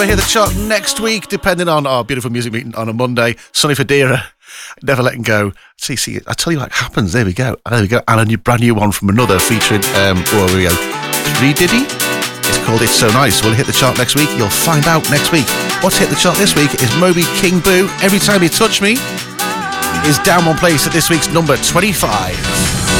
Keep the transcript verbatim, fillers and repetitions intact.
I hear the chart next week, depending on our beautiful music meeting on a Monday. Sunny Federa, Never Letting Go. See, see, I tell you what happens. There we go. There we go. And a new, brand new one from another featuring, um, oh, here we go. Three Diddy. It's called It's So Nice. Will it hit the chart next week? You'll find out next week. What's hit the chart this week is Moby King Boo. Every Time You Touch Me is down one place at this week's number twenty-five.